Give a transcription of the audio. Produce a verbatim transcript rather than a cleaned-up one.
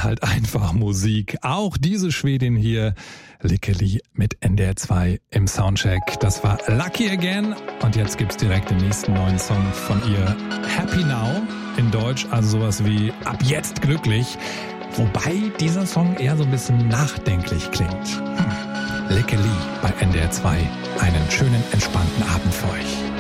mal halt einfach Musik. Auch diese Schwedin hier, Lickeli mit N D R zwei im Soundcheck. Das war Lucky Again. Und jetzt gibt's direkt den nächsten neuen Song von ihr. Happy Now in Deutsch, also sowas wie Ab jetzt glücklich. Wobei dieser Song eher so ein bisschen nachdenklich klingt. Hm. Lickeli bei N D R zwei. Einen schönen, entspannten Abend für euch.